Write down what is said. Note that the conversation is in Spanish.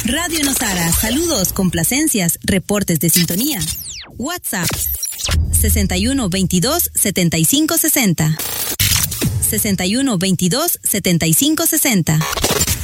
Radio Nosara, saludos, complacencias, reportes de sintonía. WhatsApp 61 22 75 60. 61 22 75 60.